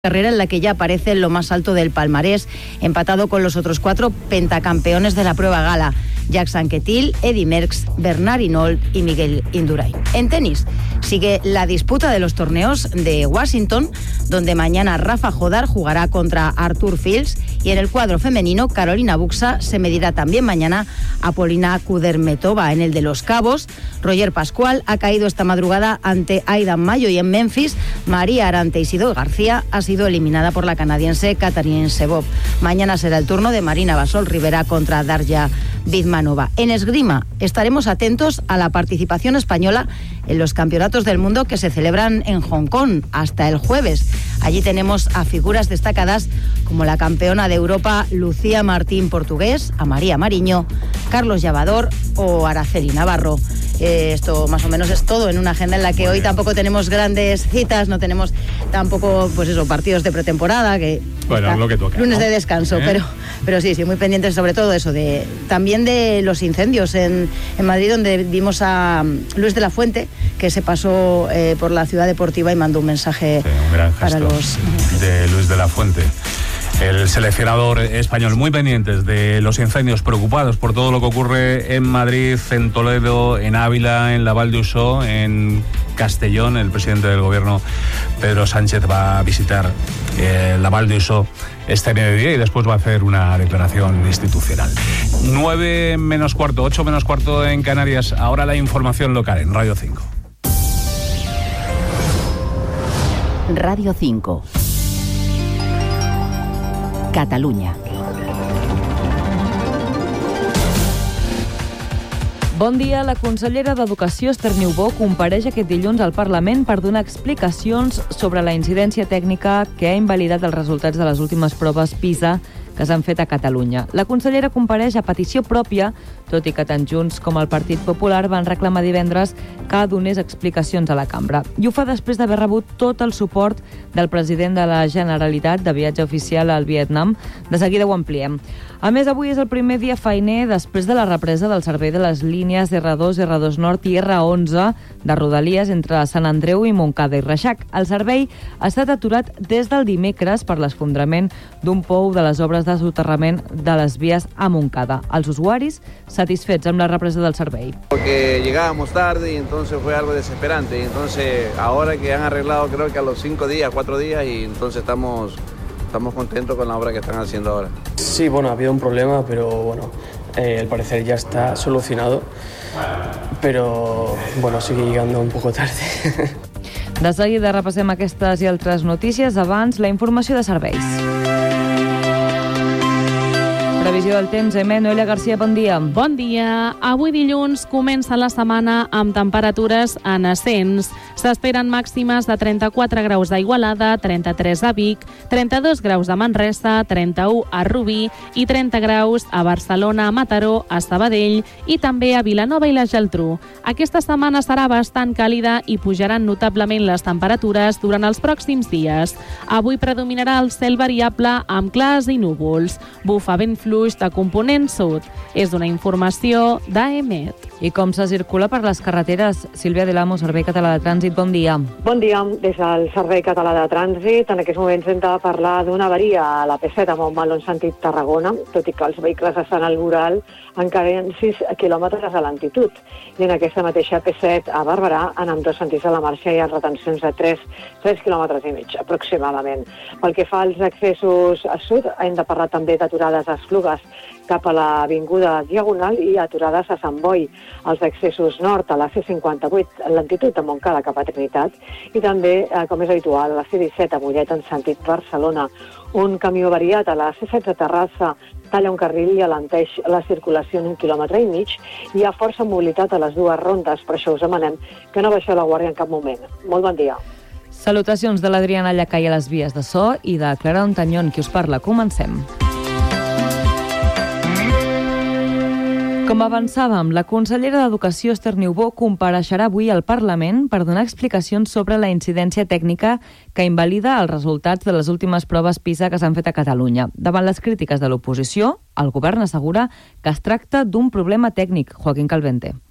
carrera en la que ya aparece en lo más alto del palmarés, empatado con los otros 4 pentacampeones de la prueba gala, Jacques Anquetil, Eddy Merckx, Bernard Hinault y Miguel Indurain. En tenis, sigue la disputa de los torneos de Washington, donde mañana Rafa Jodar jugará contra Arthur Fils, y en el cuadro femenino, Carolina Buxa se medirá también mañana a Polina Kudermetova. En el de Los Cabos, Roger Pascual ha caído esta madrugada ante Aidan Mayo, y en Memphis, María Arante Isidro García ha sido eliminada por la canadiense Katarina Sebov. Mañana será el turno de Marina Basol Rivera contra Darja Vidmanova. En esgrima estaremos atentos a la participación española en los campeonatos del mundo que se celebran en Hong Kong hasta el jueves. Allí tenemos a figuras destacadas como la campeona de Europa Lucía Martín portugués, a María Mariño, Carlos Llavador o Araceli Navarro. Esto más o menos es todo en una agenda en la que hoy tampoco tenemos grandes citas, no tenemos tampoco partidos de pretemporada, que bueno, lo que toca, lunes, ¿no? De descanso, pero sí, muy pendientes sobre todo eso, también de los incendios en Madrid, donde vimos a Luis de la Fuente, que se pasó por la ciudad deportiva y mandó un mensaje un gran para gesto de Luis de la Fuente. El seleccionador español, muy pendientes de los incendios, preocupados por todo lo que ocurre en Madrid, en Toledo, en Ávila, en la Val d'Uixó, en Castellón. El presidente del gobierno, Pedro Sánchez, va a visitar la Val d'Uixó este mediodía y después va a hacer una declaración institucional. 9 menos cuarto, 8 menos cuarto en Canarias. Ahora la información local en Radio 5. Radio 5. Catalunya. Bon dia. La consellera d'Educació, Esther Niubó, compareix aquest dilluns al Parlament per donar explicacions sobre la incidència tècnica que ha invalidat els resultats de les últimes proves PISA que s'han fet a Catalunya. La consellera compareix a petició pròpia, tot i que tant Junts com el Partit Popular van reclamar divendres que donés explicacions a la cambra. I ho fa després d'haver rebut tot el suport del president de la Generalitat de viatge oficial al Vietnam. De seguida ho ampliem. A més, avui és el primer dia feiner després de la represa del servei de les línies R2, R2 Nord i R11 de Rodalies entre Sant Andreu i Montcada i Reixac. El servei ha estat aturat des del dimecres per l'esfondrament d'un pou de les obres de soterrament de les vies a Montcada. Els usuaris satisfets amb la represa del servei. Porque llegábamos tarde y entonces fue algo desesperante. Y entonces ahora que han arreglado, creo que a los 5 días, 4 días, y entonces estamos contentos con la obra que están haciendo ahora. Sí, bueno, ha habido un problema, pero bueno, al parecer ya está solucionado. Pero bueno, sigue llegando un poco tarde. De seguida repassem aquestes i altres notícies. Abans, la informació de serveis. Previsió del temps, Noelia Garcia, bon dia. Bon dia. Avui dilluns comença la setmana amb temperatures en ascens. S'esperen màximes de 34 graus a Igualada, 33 a Vic, 32 graus a Manresa, 31 a Rubí i 30 graus a Barcelona, a Mataró, a Sabadell i també a Vilanova i la Geltrú. Aquesta setmana serà bastant càlida i pujaran notablement les temperatures durant els pròxims dies. Avui predominarà el cel variable amb clars i núvols. Bufa vent fluix de component sud. És una informació d'AEMET. I com se circula per les carreteres? Sílvia Delamo, Servei Català de Trànsit, bon dia. Bon dia. Des del Servei Català de Trànsit, en aquests moments hem de parlar d'una avaria a la P7 a Montmeló en sentit Tarragona, tot i que els vehicles estan al voral encara en 6 quilòmetres a l'altitud. I en aquesta mateixa P7 a Barberà, en ambdós sentits de la marxa, hi ha retencions de 3 quilòmetres i mig, aproximadament. Pel que fa als accessos a sud, hem de parlar també d'aturades a Esplugues cap a l'avinguda Diagonal i aturades a Sant Boi. Els accessos nord a la C58 en lentitud de Montcada cap a Trinitat i també, com és habitual, a la C17 a Mollet en sentit Barcelona. Un camió variat a la C16 a Terrassa talla un carril i alenteix la circulació en 1,5 quilòmetres. Hi ha força mobilitat a les dues rondes, per això us demanem que no baixeu la guàrdia en cap moment. Molt bon dia. Salutacions de l'Adriana Llacai a les vies de so i de Clara Ontañón, qui us parla. Comencem. Com avançàvem, la consellera d'Educació, Esther Niubó, compareixerà avui al Parlament per donar explicacions sobre la incidència tècnica que invalida els resultats de les últimes proves PISA que s'han fet a Catalunya. Davant les crítiques de l'oposició, el govern assegura que es tracta d'un problema tècnic. Joaquín Calvente.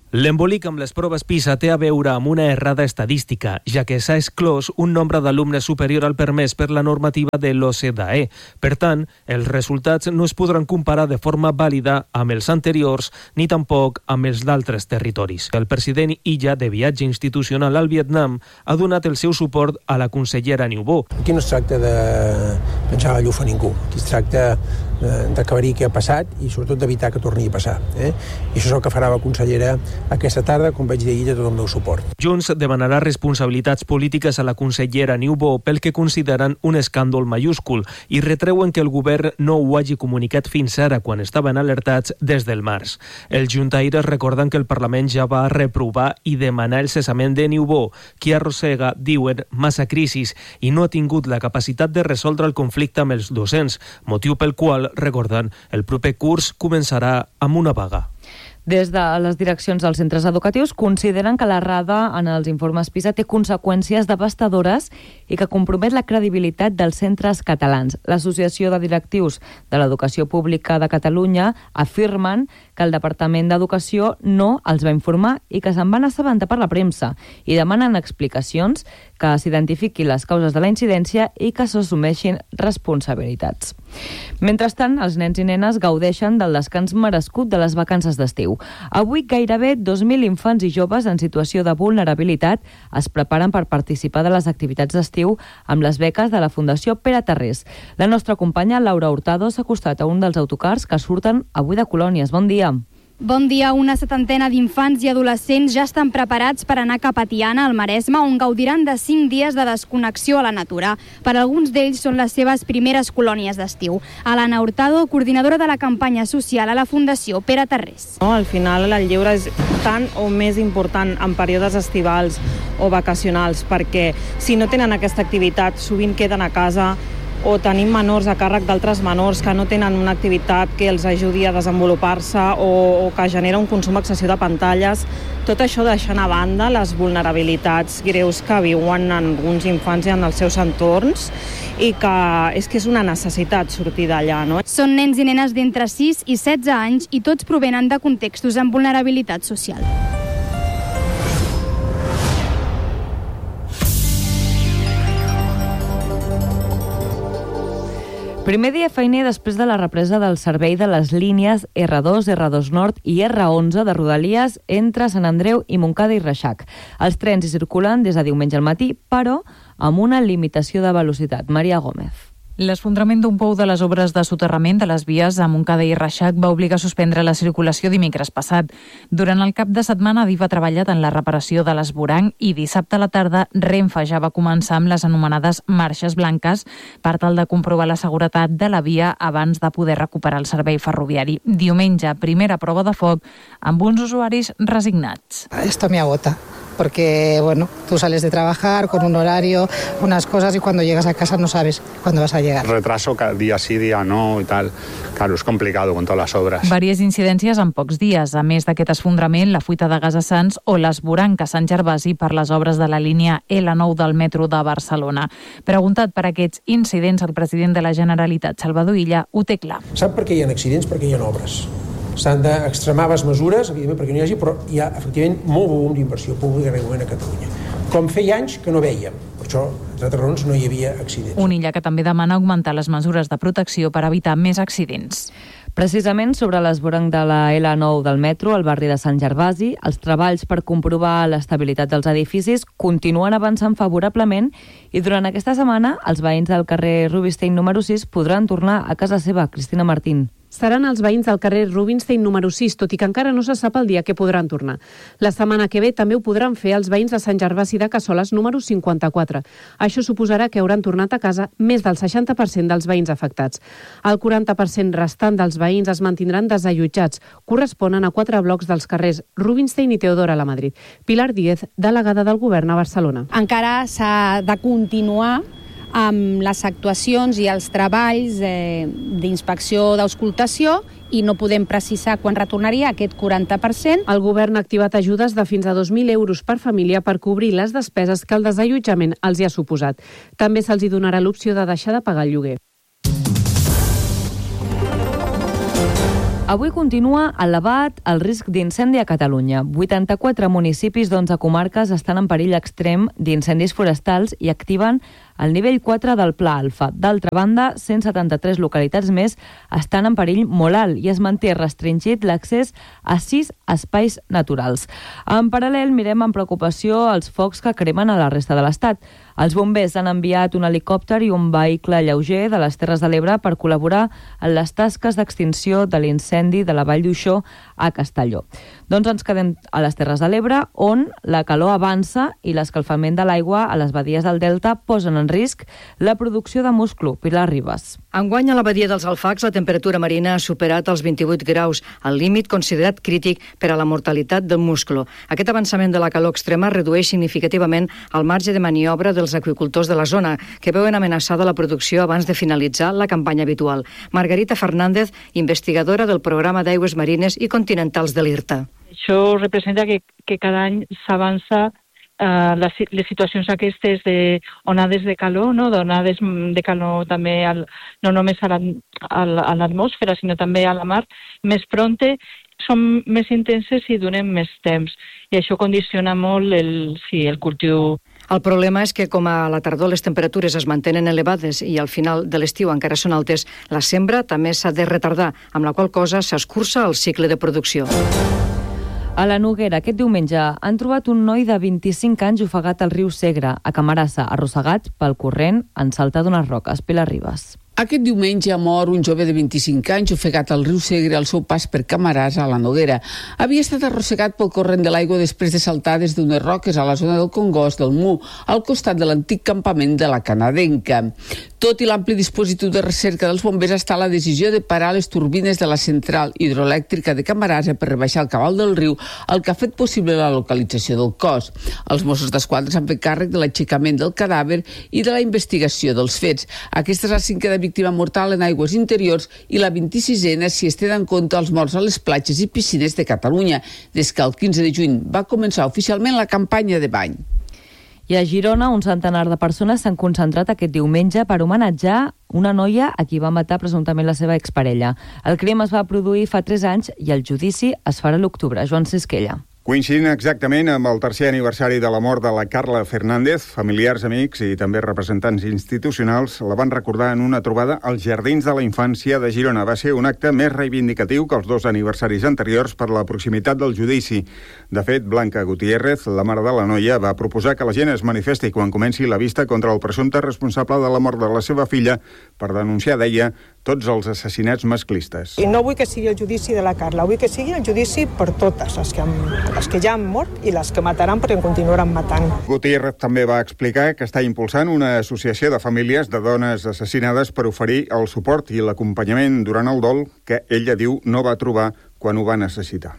L'embolic amb les proves PISA té a veure amb una errada estadística, ja que s'ha exclòs un nombre d'alumnes superior al permès per la normativa de l'OCDE. Per tant, els resultats no es podran comparar de forma vàlida amb els anteriors ni tampoc amb els d'altres territoris. El president Illa, de viatge institucional al Vietnam, ha donat el seu suport a la consellera Niubó. Aquí no es tracta de penjar la llufa a ningú. Aquí es tracta d'aclarir què ha passat i sobretot d'evitar que torni a passar. I això és el que farà la consellera aquesta tarda, com vaig dir ahir, de tot el meu suport. Junts demanarà responsabilitats polítiques a la consellera Niubó pel que consideren un escàndol mayúscul i retreuen que el govern no ho hagi comunicat fins ara quan estaven alertats des del març. Els juntaires recorden que el Parlament ja va reprovar i demanar el cessament de Niubó, qui arrossega, diuen, massa crisis i no ha tingut la capacitat de resoldre el conflicte amb els docents, motiu pel qual, recorden, el proper curs començarà amb una vaga. Des de les direccions dels centres educatius consideren que l'errada en els informes PISA té conseqüències devastadores i que compromet la credibilitat dels centres catalans. L'Associació de Directius de l'Educació Pública de Catalunya afirmen que el Departament d'Educació no els va informar i que se'n van assabentar per la premsa i demanen explicacions, que s'identifiquin les causes de la incidència i que s'assumeixin responsabilitats. Mentrestant, els nens i nenes gaudeixen del descans merescut de les vacances d'estiu. Avui gairebé 2.000 infants i joves en situació de vulnerabilitat es preparen per participar de les activitats d'estiu amb les beques de la Fundació Pere Tarrés. La nostra companya Laura Hurtado s'ha acostat a un dels autocars que surten avui de colònies. Bon dia. Bon dia. Una setantena d'infants i adolescents ja estan preparats per anar cap a Tiana, al Maresme, on gaudiran de 5 dies de desconnexió a la natura. Per alguns d'ells són les seves primeres colònies d'estiu. Alana Hurtado, coordinadora de la campanya social a la Fundació Pere Tarrés. Al final el lleure és tant o més important en períodes estivals o vacacionals, perquè si no tenen aquesta activitat sovint queden a casa o tenim menors a càrrec d'altres menors que no tenen una activitat que els ajudi a desenvolupar-se o que genera un consum excessiu de pantalles. Tot això deixant a banda les vulnerabilitats greus que viuen alguns infants i en els seus entorns i que és una necessitat sortir d'allà, no? Són nens i nenes d'entre 6 i 16 anys i tots provenen de contextos amb vulnerabilitat social. Primer dia feiner després de la represa del servei de les línies R2, R2 Nord i R11 de Rodalies entre Sant Andreu i Montcada i Reixac. Els trens hi circulen des de diumenge al matí, però amb una limitació de velocitat. Maria Gómez. L'esfondrament d'un pou de les obres de soterrament de les vies a Montcada i Reixac va obligar a suspendre la circulació dimecres passat. Durant el cap de setmana, Adif ha treballat en la reparació de l'esvoranc i dissabte a la tarda Renfe ja va començar amb les anomenades marxes blanques per tal de comprovar la seguretat de la via abans de poder recuperar el servei ferroviari. Diumenge, primera prova de foc amb uns usuaris resignats. Esto me agota. Porque, tú sales de trabajar con un horario, unas cosas, y cuando llegas a casa no sabes cuándo vas a llegar. Retraso día sí, día no y tal. Claro, es complicado con todas las obras. Vàries incidències en pocs dies. A més d'aquest esfondrament, la fuita de gas a Sants o l'esvoranc a Sant Gervasi per les obres de la línia L9 del metro de Barcelona. Preguntat per aquests incidents, el president de la Generalitat, Salvador Illa, ho té clar. Sap per què hi ha accidents? Perquè hi ha obres. S'han d'extremar les mesures, evidentment, perquè no hi hagi, però hi ha, efectivament, molt volum d'inversió pública a Catalunya. Com feia anys que no vèiem. Per això, entre altres raons, no hi havia accidents. Un Illa que també demana augmentar les mesures de protecció per evitar més accidents. Precisament sobre l'esvoranc de la L9 del metro, al barri de Sant Gervasi, els treballs per comprovar l'estabilitat dels edificis continuen avançant favorablement i durant aquesta setmana els veïns del carrer Rubinstein número 6 podran tornar a casa seva. Cristina Martín. Seran els veïns del carrer Rubinstein número 6, tot i que encara no se sap el dia que podran tornar. La setmana que ve també ho podran fer els veïns de Sant Gervasi de Cassoles número 54. Això suposarà que hauran tornat a casa més del 60% dels veïns afectats. El 40% restant dels veïns es mantindran desallotjats. Corresponen a 4 blocs dels carrers Rubinstein i Teodora a la Madrid. Pilar Díez, delegada del Govern a Barcelona. Encara s'ha de continuar amb les actuacions i els treballs d'inspecció d'auscultació i no podem precisar quan retornaria aquest 40%. El govern ha activat ajudes de fins a 2.000 euros per família per cobrir les despeses que el desallotjament els hi ha suposat. També se'ls hi donarà l'opció de deixar de pagar el lloguer. Avui continua elevat el risc d'incendi a Catalunya. 84 municipis d'11 comarques estan en perill extrem d'incendis forestals i activen el nivell 4 del Pla Alfa. D'altra banda, 173 localitats més estan en perill molt alt i es manté restringit l'accés a 6 espais naturals. En paral·lel, mirem amb preocupació els focs que cremen a la resta de l'Estat. Els bombers han enviat un helicòpter i un vehicle lleuger de les Terres de l'Ebre per col·laborar en les tasques d'extinció de l'incendi de la Vall d'Uixó a Castelló. Doncs ens quedem a les Terres de l'Ebre, on la calor avança i l'escalfament de l'aigua a les badies del Delta posen en risc la producció de musclo. Pilar Ribas. Enguany a la badia dels Alfacs la temperatura marina ha superat els 28 graus, el límit considerat crític per a la mortalitat del musclo. Aquest avançament de la calor extrema redueix significativament el marge de maniobra dels aqüicultors de la zona, que veuen amenaçada la producció abans de finalitzar la campanya habitual. Margarita Fernández, investigadora del Programa d'Aigües Marines i Continentals de l'IRTA. Això representa que cada any s'avança les situacions aquestes d'onades de calor, no? D'onades de calor també no només a l'atmosfera, sinó també a la mar, més pronte, són més intenses i duren més temps. I això condiciona molt el cultiu. El problema és que, com a la tardor les temperatures es mantenen elevades i al final de l'estiu encara són altes, la sembra també s'ha de retardar, amb la qual cosa s'escurça el cicle de producció. A la Noguera, aquest diumenge, han trobat un noi de 25 anys ofegat al riu Segre, a Camarasa, arrossegat pel corrent en saltar d'unes roques. Pilar Ribas. Aquest diumenge ha mort un jove de 25 anys ofegat al riu Segre al seu pas per Camarasa, a la Noguera. Havia estat arrossegat pel corrent de l'aigua després de saltar des d'unes roques a la zona del Congost del Mu, al costat de l'antic campament de la Canadenca. Tot i l'ampli dispositiu de recerca dels bombers, està la decisió de parar les turbines de la central hidroelèctrica de Camarasa per rebaixar el cabal del riu, el que ha fet possible la localització del cos. Els Mossos d'Esquadra s'han fet càrrec de l'aixecament del cadàver i de la investigació dels fets. Aquesta és la cinquena víctima mortal en aigües interiors i la 26a si es tenen en compte els morts a les platges i piscines de Catalunya, des que el 15 de juny va començar oficialment la campanya de bany. I a Girona, un centenar de persones s'han concentrat aquest diumenge per homenatjar una noia a qui va matar presumptament la seva exparella. El crim es va produir fa 3 anys i el judici es farà a l'octubre. Joan Sisquella. Coincidint exactament amb el tercer aniversari de la mort de la Carla Fernández, familiars, amics i també representants institucionals la van recordar en una trobada als Jardins de la Infància de Girona. Va ser un acte més reivindicatiu que els 2 aniversaris anteriors per la proximitat del judici. De fet, Blanca Gutiérrez, la mare de la noia, va proposar que la gent es manifesti quan comenci la vista contra el presumpte responsable de la mort de la seva filla per denunciar, deia, tots els assassinats masclistes. I no vull que sigui el judici de la Carla, vull que sigui el judici per totes, les que ja han mort i les que mataran perquè en continuaran matant. Gutiérrez també va explicar que està impulsant una associació de famílies de dones assassinades per oferir el suport i l'acompanyament durant el dol que ella diu no va trobar quan ho va necessitar.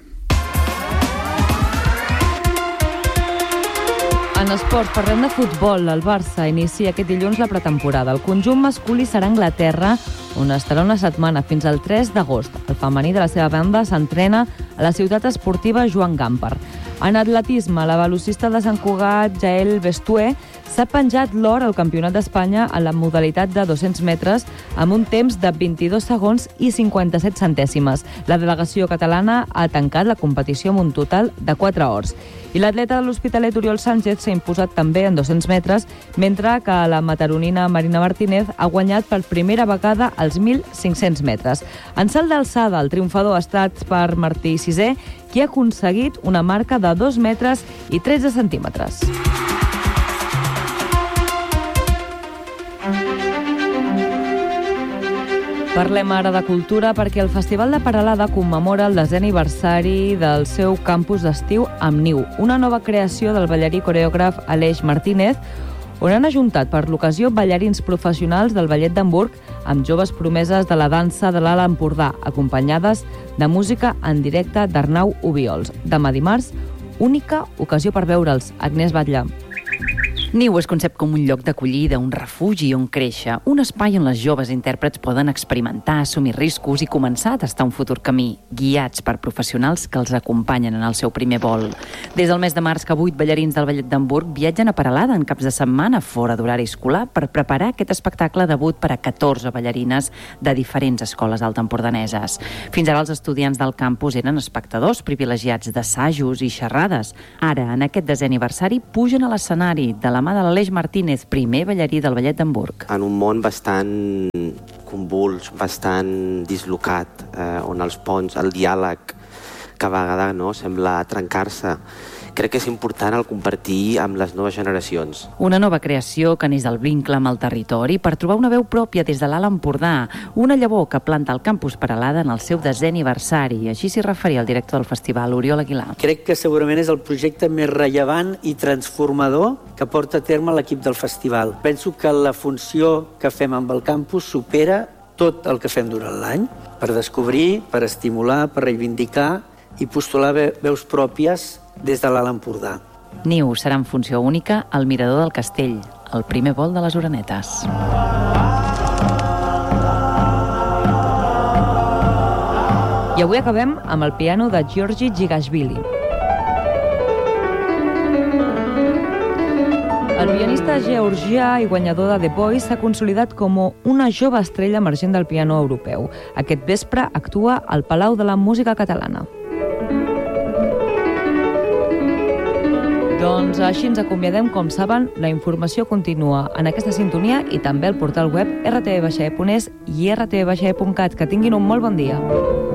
En esports, parlem de futbol. El Barça inicia aquest dilluns la pretemporada. El conjunt masculí serà a Anglaterra, on estarà una setmana, fins al 3 d'agost. El femení de la seva banda s'entrena a la ciutat esportiva Joan Gamper. En atletisme, la velocista de Sant Cugat, Jael Bestué, s'ha penjat l'or al Campionat d'Espanya en la modalitat de 200 metres amb un temps de 22 segons i 57 centèsimes. La delegació catalana ha tancat la competició amb un total de 4 ors. I l'atleta de l'Hospitalet, Oriol Sánchez, s'ha imposat també en 200 metres, mentre que la mataronina Marina Martínez ha guanyat per primera vegada els 1.500 metres. En salt d'alçada, el triomfador ha estat per Martí Sisè, qui ha aconseguit una marca de 2 metres i 13 centímetres. Parlem ara de cultura perquè el Festival de Peralada commemora el 10è aniversari del seu campus d'estiu amb Niu, una nova creació del ballarí coreògraf Aleix Martínez, on han ajuntat per l'ocasió ballarins professionals del Ballet d'Hamburg amb joves promeses de la dansa de l'Alt Empordà, acompanyades de música en directe d'Arnau Ubiols. Demà dimarts, única ocasió per veure'ls. Agnès Batlle. Niu es concep com un lloc d'acollida, un refugi on créixer, un espai on les joves intèrprets poden experimentar, assumir riscos i començar a tastar un futur camí, guiats per professionals que els acompanyen en el seu primer vol. Des del mes de març que 8 ballarins del Ballet d'Hamburg viatgen a Peralada en caps de setmana fora d'horari escolar per preparar aquest espectacle debut per a 14 ballarines de diferents escoles altaempordaneses. Fins ara els estudiants del campus eren espectadors privilegiats d'assajos i xerrades. Ara, en aquest 10è aniversari, pugen a l'escenari de la mà de l'Aleix Martínez, primer ballarí del Ballet d'Hamburg. En un món bastant convuls, bastant dislocat, on els ponts, el diàleg, cada vegada sembla trencar-se. Crec que és important el compartir amb les noves generacions. Una nova creació que neix del vincle amb el territori per trobar una veu pròpia des de l'Alt Empordà, una llavor que planta el campus Peralada en el seu 10è aniversari. Així s'hi referia el director del festival, Oriol Aguilar. Crec que segurament és el projecte més rellevant i transformador que porta a terme l'equip del festival. Penso que la funció que fem amb el campus supera tot el que fem durant l'any, per descobrir, per estimular, per reivindicar i postular veus pròpies des de l'Alt Empordà. Niu serà en funció única al Mirador del Castell, el primer vol de les Orenetes. I avui acabem amb el piano de Georgi Gigashvili. El pianista georgià i guanyador de The Voice s'ha consolidat com una jove estrella emergent del piano europeu. Aquest vespre actua al Palau de la Música Catalana. Doncs així ens acomiadem, com saben, la informació continua en aquesta sintonia i també al portal web rtv.es i rtv.cat. Que tinguin un molt bon dia.